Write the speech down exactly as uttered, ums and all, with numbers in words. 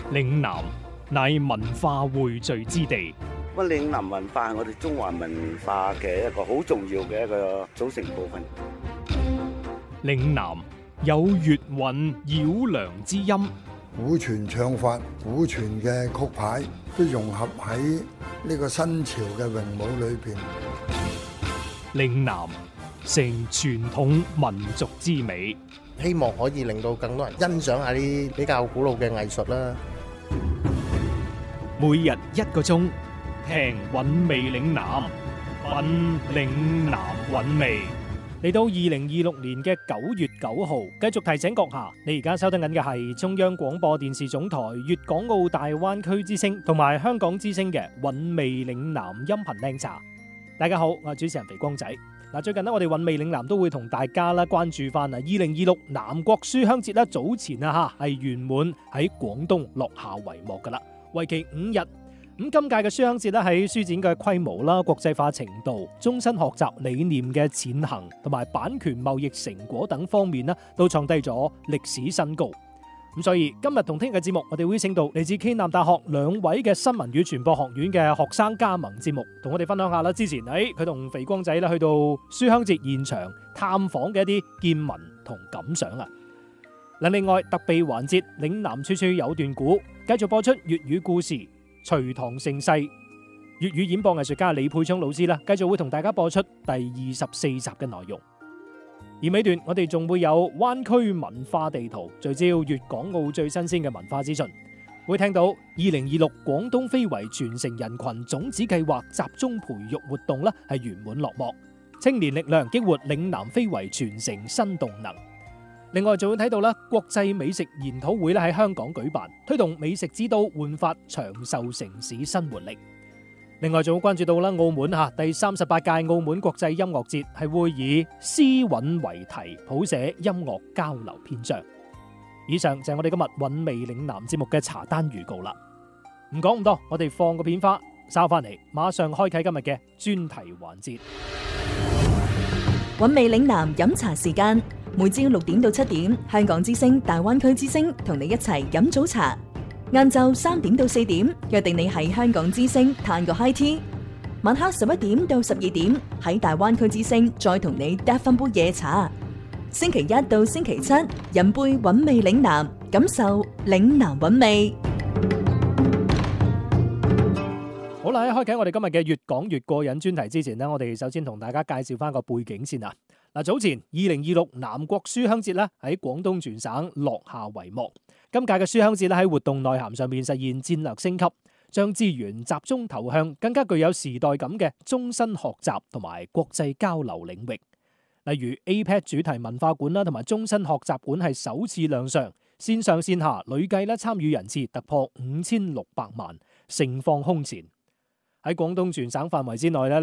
嶺南乃文化匯聚之地， 咁嶺南文化係我哋中華文化嘅一個好重要嘅一個組成部分。 嶺南有粵韻繞梁之音， 古傳唱法、古傳嘅曲牌都融合喺呢個新潮嘅詠舞裏邊。 嶺南成傳統民族之美， 希望可以令到更多人欣賞下啲比較古老嘅藝術啦。 每日一個鐘，聽韻味嶺南，品嶺南韻味。嚟到二零二六年嘅九月九號，繼續提醒閣下，你而家收聽緊嘅係中央廣播電視總台粵港澳大灣區之聲同埋香港之聲嘅韻味嶺南音頻靚茶。大家好，我係主持人肥光仔。嗱，最近呢，我哋韻味嶺南都會同大家啦關注翻啊，二零二六南國書香節啦，早前啊吓係圓滿喺廣東落下帷幕噶啦，為期五日。咁今屆嘅書香節咧，喺書展嘅規模啦、國際化程度、終身學習理念嘅踐行同埋版權貿易成果等方面呢，都創低咗歷史新高。咁所以今日同聽日嘅節目，我哋會請到嚟自暨南大學兩位嘅新聞與傳播學院嘅學生加盟節目，同我哋分享下啦。之前誒佢同肥光仔咧去到書香節現場探訪嘅一啲見聞同感想啊。嗱，另外特備環節嶺南處處有段古，繼續播出粵語故事。隋唐盛世，粵語演播藝術家李沛聰老師啦，繼續會同大家播出第二十四集嘅內容。而尾段我哋仲會有灣區文化地圖，聚焦粵港澳最新鮮嘅文化資訊。會聽到二零二六廣東非遺傳承人群種子計劃集中培育活動啦，係圓滿落幕。青年力量激活嶺南非遺傳承新動能。另外仲會睇到啦，國際美食研討會咧喺香港舉辦，推動美食之都煥發長壽城市新活力。另外仲會關注到啦，澳門吓第三十八屆澳門國際音樂節係會以詩韻為題，譜寫音樂交流篇章。以上就係我哋今日韻味嶺南節目嘅茶單預告啦。唔講咁多，我哋放個片花，稍翻嚟馬上開啟今日嘅專題環節。 韻味嶺南飲茶時間。每朝六點到七點，香港之聲、大灣區之聲同你一齊飲早茶。晏晝三點到四點，約定你喺香港之聲嘆個 high tea。晚黑十一點到十二點，喺大灣區之聲再同你嗒翻杯夜茶。星期一到星期七，飲杯韻味嶺南，感受嶺南韻味。 好啦，喺開啟我哋今日嘅越講越過癮專題之前呢，我哋首先同大家介紹翻個背景先啊。嗱，早前二零二六南國書香節咧喺廣東全省落下帷幕。今屆嘅書香節咧喺活動內涵上面實現戰略升級，將資源集中投向更加具有時代感嘅終身學習同埋國際交流領域。例如 A P E C 主題文化館啦，同埋終身學習館係首次亮相，線上線下累計咧參與人次突破五千六百萬，盛況空前。喺廣東全省範圍之內咧，